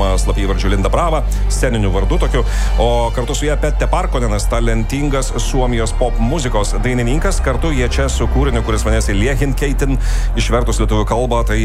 slapyvardžiu Linda Brava, sceniniu vardu tokiu, o kartu su ją Pete Parkonenas, talentingas Suomijos pop muzikos dainininkas. Kartu jie čia su kūriniu, kuris vadinasi Liehinkeitin, išvertus lietuvių kalbą, tai